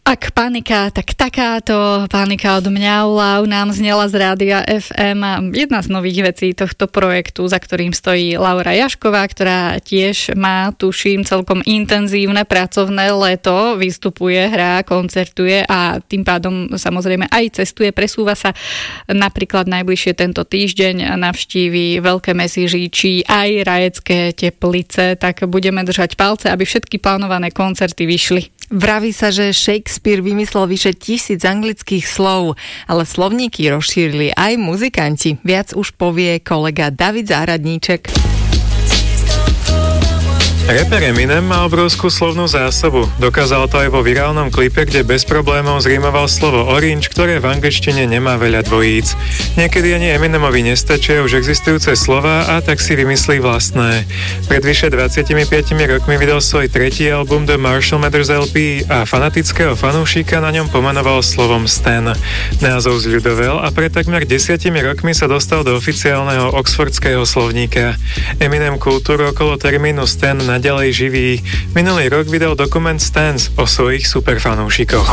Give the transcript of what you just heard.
Ak panika, tak takáto panika od Mňaulau nám znela z Rádia FM. Jedna z nových vecí tohto projektu, za ktorým stojí Laura Jašková, ktorá tiež má, tuším, celkom intenzívne pracovné leto, vystupuje, hrá, koncertuje a tým pádom samozrejme aj cestuje, presúva sa napríklad najbližšie tento týždeň, navštíví Veľké Meziříčí aj Rajecké Teplice, tak budeme držať palce, aby všetky plánované koncerty vyšli. Vraví sa, že Shakespeare vymyslel vyše 1000 anglických slov, ale slovníky rozšírili aj muzikanti. Viac už povie kolega David Záhradníček. Rapper Eminem má obrovskú slovnú zásobu. Dokázal to aj vo virálnom klipe, kde bez problémov zrímoval slovo orange, ktoré v angličtine nemá veľa dvojíc. Niekedy ani Eminemovi nestačia už existujúce slová a tak si vymyslí vlastné. Pred vyše 25 rokmi vydal svoj tretí album The Marshall Mathers LP a fanatického fanúšika na ňom pomenoval slovom Stan. Názov zľudovel a pred takmer 10 rokmi sa dostal do oficiálneho oxfordského slovníka. Eminem kultúru okolo termínu Stan naďalej živí. Minulý rok vydal dokument Stans o svojich superfanúšikoch.